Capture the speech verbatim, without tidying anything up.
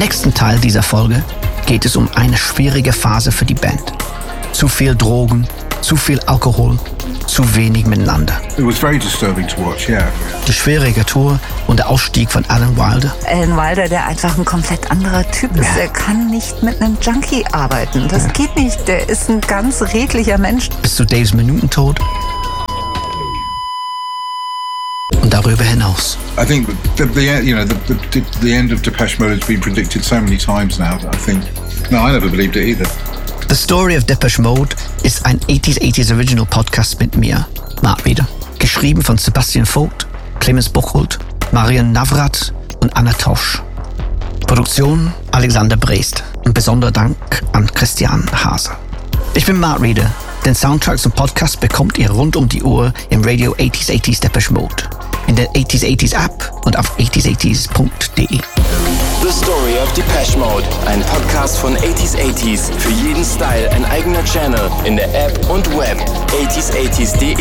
nächsten Teil dieser Folge geht es um eine schwierige Phase für die Band. Zu viel Drogen, zu viel Alkohol, zu wenig miteinander. It was very disturbing to watch, yeah. Die schwierige Tour und der Ausstieg von Alan Wilder. Alan Wilder, der einfach ein komplett anderer Typ ist. Der kann nicht mit einem Junkie arbeiten. Das ja. geht nicht. Der ist ein ganz redlicher Mensch. Bis zu Daves Minutentod. Und darüber hinaus. I think the, the you know the, the the end of Depeche Mode has been predicted so many times now that I think no, I never believed it either. The Story of Depeche Mode ist ein eighties eighties Original Podcast mit mir, Mark Reeder. Geschrieben von Sebastian Vogt, Clemens Buchholz, Marian Navrat und Anna Tosch. Produktion Alexander Brest. Ein besonderer Dank an Christian Hase. Ich bin Mark Reeder. Den Soundtrack zum Podcast bekommt ihr rund um die Uhr im Radio eighties eighties Depeche Mode, in der eighties eighties App und auf eighties eighties punkt de. The Story of Depeche Mode, ein Podcast von eighties eighties. Für jeden Style ein eigener Channel in der App und Web eighties eighties punkt de.